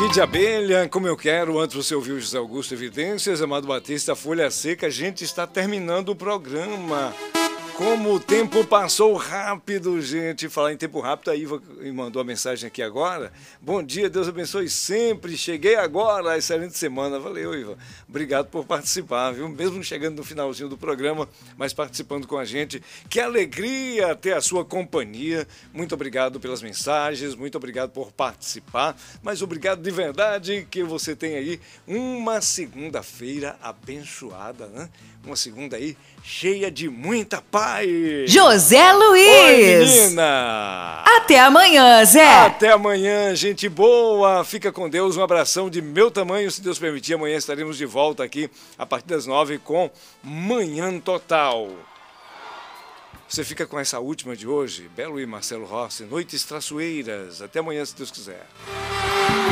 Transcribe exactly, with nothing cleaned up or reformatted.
de abelha, como eu quero. Antes você ouviu José Augusto Evidências, Amado Batista, Folha Seca. A gente está terminando o programa. Como o tempo passou rápido, gente. Falar em tempo rápido, a Iva me mandou a mensagem aqui agora. Bom dia, Deus abençoe sempre. Cheguei agora, excelente semana. Valeu, Iva. Obrigado por participar, viu? Mesmo chegando no finalzinho do programa, mas participando com a gente. Que alegria ter a sua companhia. Muito obrigado pelas mensagens, muito obrigado por participar. Mas obrigado de verdade que você tem aí uma segunda-feira abençoada, né? Uma segunda aí cheia de muita paz. José Luiz! Oi, menina! Até amanhã, Zé! Até amanhã, gente boa! Fica com Deus, um abração de meu tamanho, se Deus permitir. Amanhã estaremos de volta aqui a partir das nove com Manhã Total. Você fica com essa última de hoje, Belo e Marcelo Rossi, Noites Traçoeiras. Até amanhã, se Deus quiser.